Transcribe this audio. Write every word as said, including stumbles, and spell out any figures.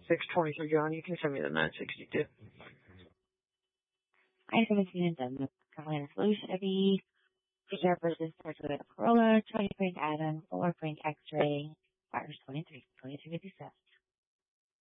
six twenty-three, John. You can send me the nine sixty-two. I seventeen and done. Carolina Solution Chevy. Feature versus starts with a Corolla, twenty point Adam, four point X-ray, fires twenty-three, twenty-three fifty-seven.